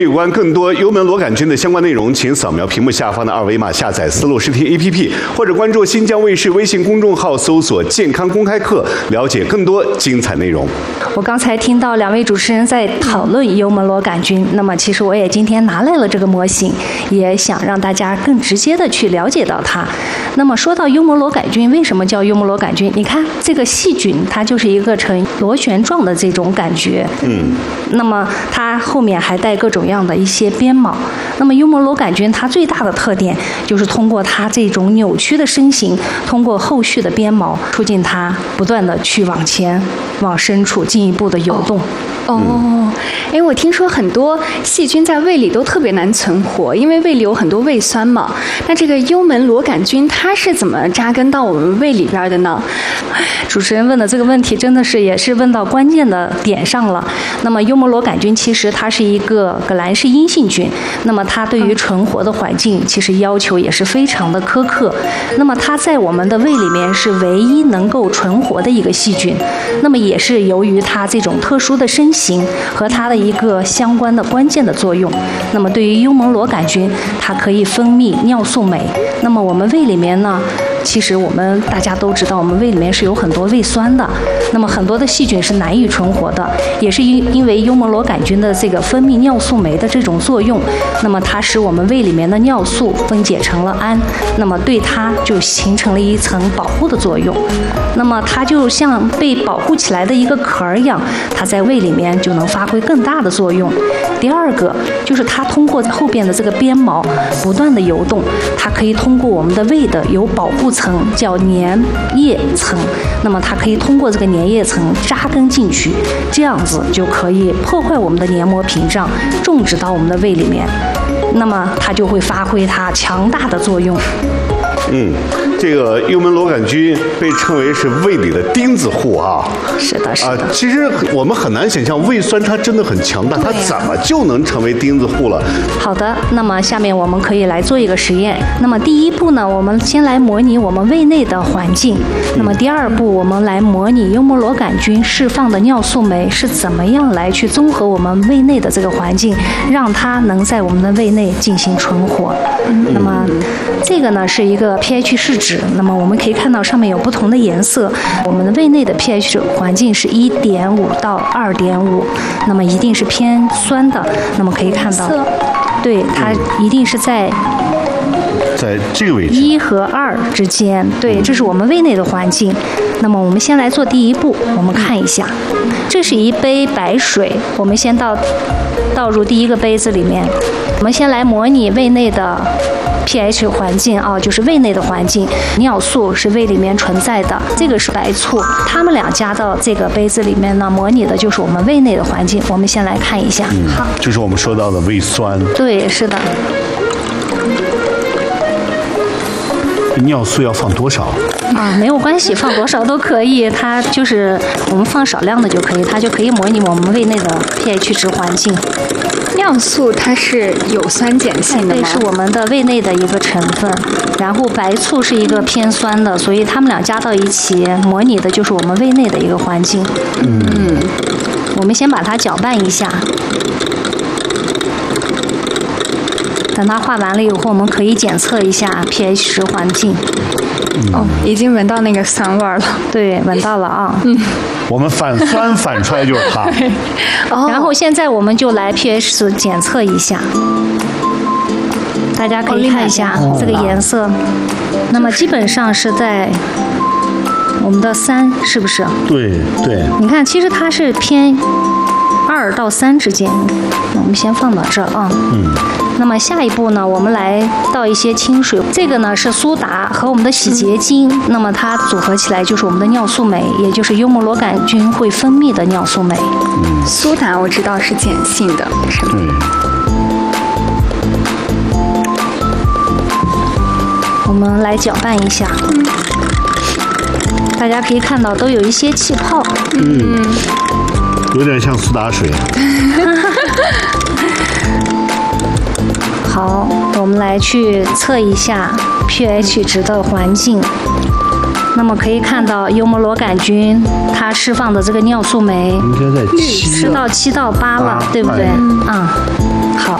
有关更多幽门螺杆菌的相关内容，请扫描屏幕下方的二维码，下载丝路视听 APP， 或者关注新疆卫视微信公众号，搜索健康公开课，了解更多精彩内容。 我刚才听到两位主持人在讨论幽门螺杆菌，那么其实我也今天拿来了这个模型，也想让大家更直接的去了解到它。那么说到幽门螺杆菌，为什么叫幽门螺杆菌？你看这个细菌，它就是一个呈螺旋状的这种感觉。那么它后面还带各种样的一些鞭毛。那么幽门螺杆菌它最大的特点就是通过它这种扭曲的身形，通过后续的鞭毛，促进它不断的去往前、往深处进一步的游动。 我听说很多细菌在胃里都特别难存活，因为胃里有很多胃酸嘛。那这个幽门螺杆菌它是怎么扎根到我们胃里边的呢？ 主持人问的这个问题真的是也是问到关键的点上了。那么幽门螺杆菌其实它是一个革兰氏阴性菌，那么它对于存活的环境其实要求也是非常的苛刻。那么它在我们的胃里面是唯一能够存活的一个细菌。那么也是由于它这种特殊的身形和它的一个相关的关键的作用。那么对于幽门螺杆菌，它可以分泌尿素酶。那么我们胃里面呢，其实我们大家都知道，我们胃里面是有很多胃酸的。那么很多的细菌是难以存活的，也是因为幽门螺杆菌的这个分泌尿素酶的这种作用，那么它使我们胃里面的尿素分解成了氨，那么对它就形成了一层保护的作用。那么它就像被保护起来的一个壳一样，它在胃里面就能发挥更大的作用。第二个就是它通过后边的这个鞭毛不断的游动，它可以通过我们的胃的有保护层叫粘液层，那么它可以通过这个粘液层扎根进去，这样子就可以破坏我们的黏膜屏障，种植到我们的胃里面，那么它就会发挥它强大的作用。 这个幽门螺杆菌被称为是胃里的钉子户啊。 是的，是的。 其实我们很难想象胃酸它真的很强大，它怎么就能成为钉子户了？ 好的，那么下面我们可以来做一个实验。那么第一步呢，我们先来模拟我们胃内的环境。那么第二步，我们来模拟幽门螺杆菌释放的尿素酶是怎么样来去综合我们胃内的这个环境，让它能在我们的胃内进行存活。那么这个呢是一个 pH 试纸，那么我们可以看到上面有不同的颜色。我们的胃内的 pH 环境是1.5到2.5，那么一定是偏酸的。那么可以看到，对，它一定是在这个位置 1和2之间。对，这是我们胃内的环境。那么我们先来做第一步，我们看一下，这是一杯白水，我们先倒入第一个杯子里面。我们先来模拟胃内的 pH 环境啊，就是胃内的环境，尿素是胃里面存在的，这个是白醋，它们俩加到这个杯子里面呢，模拟的就是我们胃内的环境。我们先来看一下，好， 就是我们说到的胃酸。 对，是的。 尿素要放多少？ 没有关系，放多少都可以，它就是我们放少量的就可以，它就可以模拟我们胃内的 pH 值环境。 尿素它是有酸碱性的吗？ 对，是我们的胃内的一个成分。然后白醋是一个偏酸的，所以它们俩加到一起，模拟的就是我们胃内的一个环境。我们先把它搅拌一下。等它化完了以后，我们可以检测一下 pH 值环境。 已经闻到那个酸味了。 对，闻到了啊。 我们反酸反出来就是它。 然后现在我们就来 pH 值检测一下，大家可以看一下这个颜色。那么基本上是在我们的3，是不是？ 对。 你看，其实它是偏2到3之间。我们先放到这儿啊。那么下一步呢，我们来倒一些清水，这个呢是苏打和我们的洗洁精，那么它组合起来就是我们的尿素酶，也就是幽门螺杆菌会分泌的尿素酶。 苏打我知道是碱性的，是吗？ 我们来搅拌一下，大家可以看到都有一些气泡。 有点像苏打水。 好，我们来去测一下 pH 值的环境。 那么可以看到幽门螺杆菌它释放的这个尿素酶应该在 7到8了，对不对？好。